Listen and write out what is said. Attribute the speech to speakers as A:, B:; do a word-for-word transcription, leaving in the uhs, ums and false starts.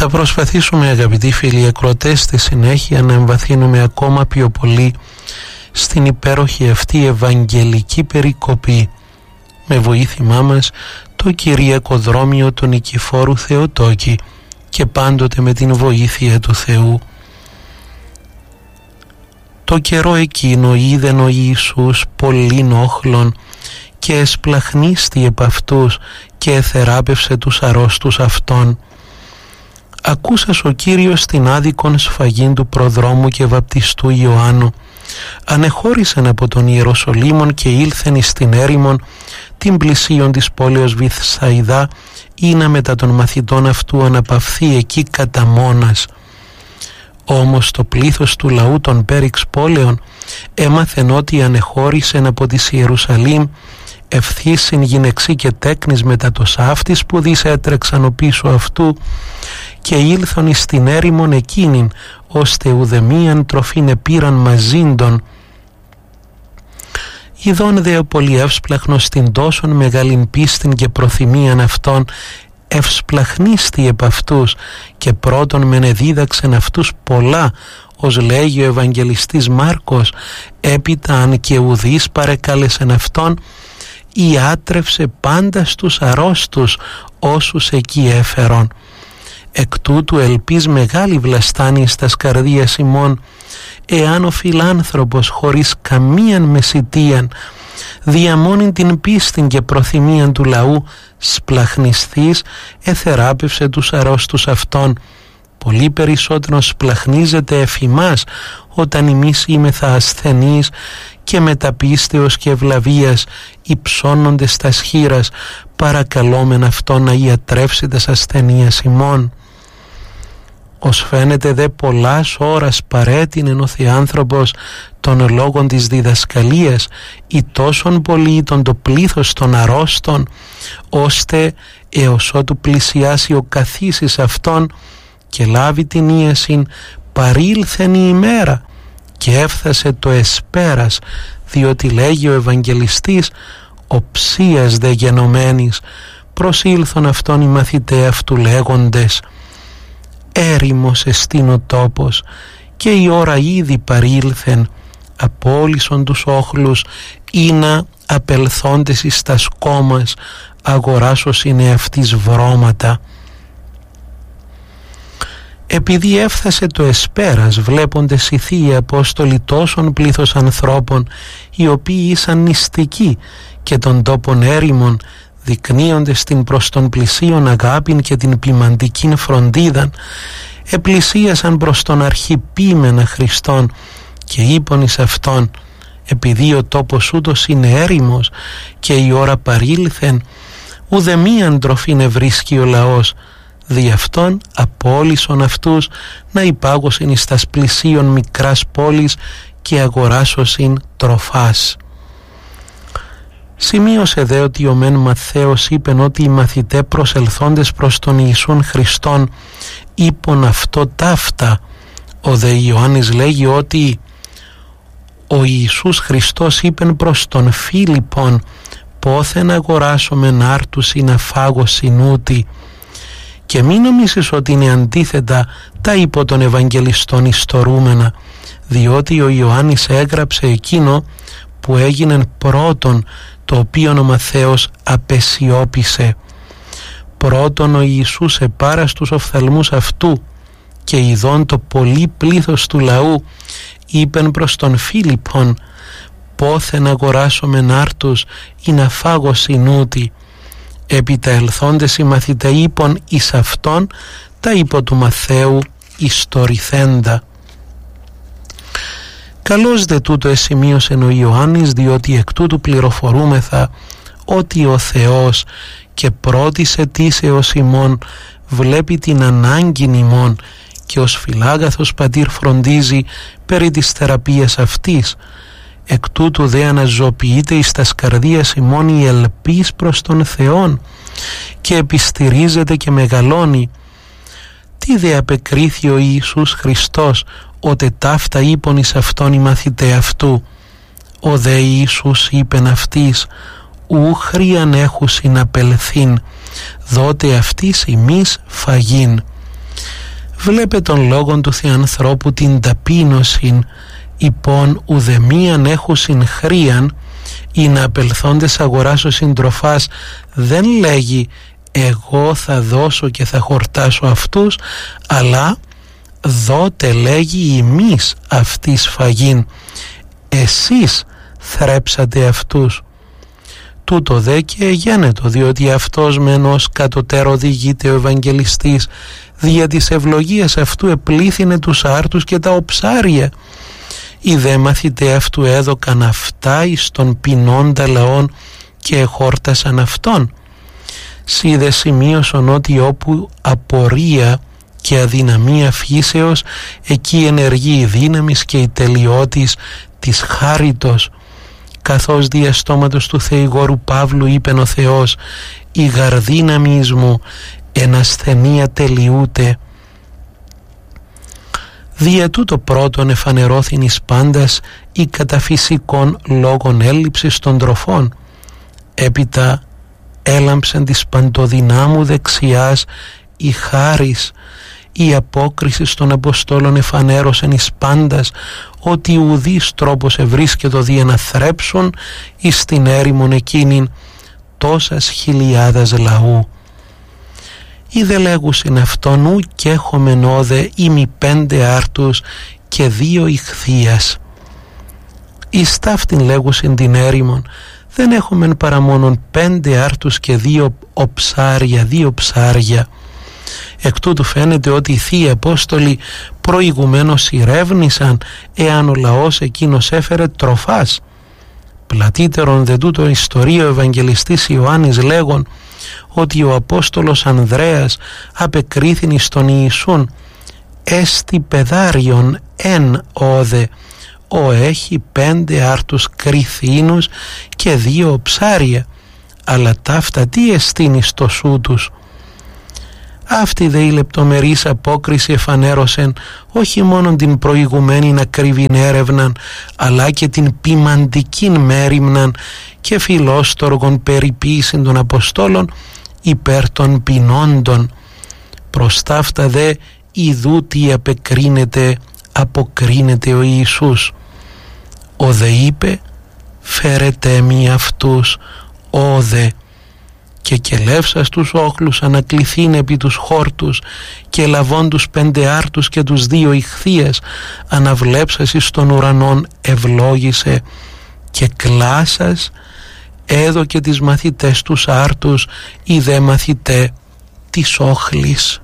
A: Θα προσπαθήσουμε, αγαπητοί φίλοι ακροατές, στη συνέχεια να εμβαθύνουμε ακόμα πιο πολύ στην υπέροχη αυτή ευαγγελική περικοπή, με βοήθημά μας το Κυριακό Δρόμιο του Νικηφόρου Θεοτόκη και πάντοτε με την βοήθεια του Θεού. Το καιρό εκείνο είδεν ο Ιησούς πολλήν όχλων και εσπλαχνίστη επ' αυτούς και εθεράπευσε τους αρρώστους αυτών. Ακούσας ο Κύριος την άδικον σφαγήν του προδρόμου και βαπτιστού Ιωάννου, ανεχώρησεν από τον Ιεροσολύμων και ήλθεν εις την έρημον την πλησίον της πόλεως Βηθσαϊδά, ή μετά των μαθητών αυτού αναπαυθεί εκεί κατά μόνας. Όμως το πλήθος του λαού των πέριξ πόλεων έμαθεν ότι ανεχώρησεν από της Ιερουσαλήμ ευθύσιν γυναιξή και τέκνης μετά το σάφτης που δις έτρεξαν ο πίσω αυτού και ήλθον εις την έρημον εκείνην, ώστε ουδεμίαν τροφήν επήραν μαζίντον. Ιδών δε ο πολυεύσπλαχνος την τόσον μεγάλην πίστην και προθυμίαν αυτών ευσπλαχνίστη επ' αυτούς και πρώτον μεν εδίδαξεν αυτούς πολλά, ως λέγει ο Ευαγγελιστής Μάρκος, έπειτα αν και ουδείς παρεκάλεσεν αυτόν, ιάτρευσε πάντα στους αρρώστους όσους εκεί έφερον. Εκ τούτου ελπίς μεγάλη βλαστάνη στας καρδίας ημών, εάν ο φιλάνθρωπος χωρίς καμίαν μεσητείαν διαμόνην την πίστην και προθυμίαν του λαού σπλαχνιστής εθεράπευσε τους αρρώστους αυτών. Πολύ περισσότερο σπλαχνίζεται εφημάς όταν εμείς είμεθα ασθενείς και μεταπίστεως και ευλαβίας υψώνονται στα σχήρας, παρακαλόμεν αυτό να ιατρεύσει τας ασθενείας ημών. Ως φαίνεται δε πολλάς ώρας παρέτεινεν ο Θεάνθρωπος των λόγων της διδασκαλίας ή τόσον πολύ τον το πλήθος των αρρώστων, ώστε έως ότου πλησιάσει ο καθίσης αυτόν και λάβει την ίασιν, παρήλθεν η ημέρα και έφθασε το εσπέρας, διότι λέγει ο Ευαγγελιστής, οψίας δε γενομένης, προσήλθον αυτόν οι μαθηταί αυτού λέγοντες, έρημος εστίν ο τόπος και η ώρα ήδη παρήλθεν, απόλυσον τους όχλους ή να απελθόντες εις τας κόμμας, αγοράσως είναι αυτής βρώματα. Επειδή έφθασε το εσπέρας, βλέποντες οι θείοι Απόστολοι τόσον πλήθος ανθρώπων, οι οποίοι ήσαν νηστικοί και των τόπων έρημων, δεικνύοντες την προς τον πλησίον αγάπην και την ποιμαντικήν φροντίδαν, επλησίασαν προς τον αρχιποίμενα Χριστόν και είπον εις αυτόν, επειδή ο τόπος ούτως είναι έρημος και η ώρα παρήλθεν, ουδεμίαν τροφήν ευρίσκει ο λαός, δι' αυτόν απόλυσον αυτούς να υπάγωσιν εις τας πλησίον μικράς πόλης και αγοράσωσιν τροφάς. Σημείωσε δε ότι ο μεν Ματθαίος είπεν ότι οι μαθητέ προσελθόντες προς τον Ιησούν Χριστόν είπον αυτό ταύτα. Ο δε Ιωάννης λέγει ότι ο Ιησούς Χριστός είπεν προς τον Φίλιππον, πόθεν αγοράσομεν άρτους ή να φάγωσιν ούτη. Και μην νομίσεις ότι είναι αντίθετα τα υπό των Ευαγγελιστών ιστορούμενα, διότι ο Ιωάννης έγραψε εκείνο που έγινεν πρώτον, το οποίο ο Ματθαίος απεσιώπησε. Πρώτον ο Ιησούς επάρα στους οφθαλμούς αυτού και ειδών το πολύ πλήθος του λαού είπεν προς τον Φίλιππον, πόθεν αγοράσομεν άρτους ή να φάγωσιν ούτη. Έπειτα ελθόντες οι μαθητέ είπον εις αυτόν τα υπό του Μαθαίου ιστορηθέντα. Καλώς δε τούτο εσημείωσεν ο Ιωάννης, διότι εκ τούτου πληροφορούμεθα ότι ο Θεός και πρώτης αιτήσεως ημών βλέπει την ανάγκην ημών και ως φιλάγαθος πατήρ φροντίζει περί της θεραπείας αυτής. Εκ τούτου δε αναζωοποιείται εις τας καρδίας ημών η ελπίς προς τον Θεόν και επιστηρίζεται και μεγαλώνει. Τι δε απεκρίθη ο Ιησούς Χριστός, ότε ταύτα είπον εις αυτόν οι μαθητέ αυτού. Ο δε Ιησούς είπεν αυτής, ου χρίαν έχουσιν απελθήν, δότε αυτής ημείς φαγήν. Βλέπε τον λόγον του Θεανθρώπου την ταπείνωσιν, υπόν ουδεμίαν έχουσιν χρίαν, ή να απελθόντες αγοράσω συντροφάς, δεν λέγει εγώ θα δώσω και θα χορτάσω αυτούς, αλλά δότε λέγει ημείς αυτή σφαγήν, εσείς θρέψατε αυτούς. Τούτο δε και εγένετο, διότι αυτός με ενός κατωτέρω οδηγείται ο Ευαγγελιστής, δια της ευλογίας αυτού επλήθυνε τους άρτους και τα οψάρια. Οι δε μαθητέ αυτού έδωκαν αυτά εις των πεινώντα λαών και εχόρτασαν αυτόν. Σι δε σημείωσον ότι όπου απορία και αδυναμία φύσεως, εκεί ενεργεί η δύναμης και η τελειότης της χάριτος. Καθώς δια στόματος του Θεηγόρου Παύλου είπεν ο Θεός, η γαρδύναμη εις μου εν ασθενεία τελειούται. Δια τούτο πρώτον εφανερώθην εις πάντας η καταφυσικών λόγων έλλειψης των τροφών. Έπειτα έλαμψεν της παντοδυνάμου δεξιάς η χάρις, η απόκριση των Αποστόλων εφανέρωσεν εις πάντας ότι ουδής τρόπος ευρίσκετο δια να θρέψουν εις την έρημον εκείνην τόσας χιλιάδας λαού. Είδε λέγουσιν αυτόν ου κι έχομεν όδε ημι πέντε άρτους και δύο ηχθείας. Εις ταύτην λέγουσιν την έρημον, δεν έχομεν παρά μόνον πέντε άρτους και δύο οψάρια, δύο ψάρια. Εκ τούτου φαίνεται ότι οι Θείοι Απόστολοι προηγουμένως ηρεύνησαν εάν ο λαός εκείνος έφερε τροφάς. Πλατύτερον δε τούτο ιστορία ο Ευαγγελιστής Ιωάννης λέγον ότι ο Απόστολος Ανδρέας απεκρίθην εις τον Ιησούν, «Έστι παιδάριον εν όδε, ο έχει πέντε άρτους κρυθίνους και δύο ψάρια, αλλά ταύτα τι εστίν εις το σου τους». Αυτή δε η λεπτομερής απόκριση εφανέρωσεν όχι μόνο την προηγουμένη ακρίβην έρευναν, αλλά και την ποιμαντικήν μέριμναν και φιλόστοργων περιποίησιν των Αποστόλων υπέρ των πεινώντων. Προς ταύτα δε ιδού τι απεκρίνεται, αποκρίνεται ο Ιησούς. Ο δε είπε, φέρετε μη αυτούς, ο δε, και κελεύσας τους όχλους ανακληθήν επί τους χόρτους και λαβών τους πέντε άρτους και τους δύο ηχθείες αναβλέψας εις των ουρανών ευλόγησε και κλάσας έδωκε τις μαθητές τους άρτους οι δε μαθητέ της όχλης.